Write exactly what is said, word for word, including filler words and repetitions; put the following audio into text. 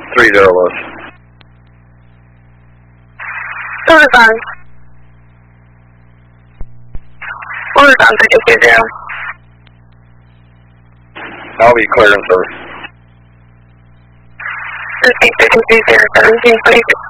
three zero Lewis. Lewis on. Lewis on three two zero. I'll be clear in service. This is three two zero, seventeen twenty-six.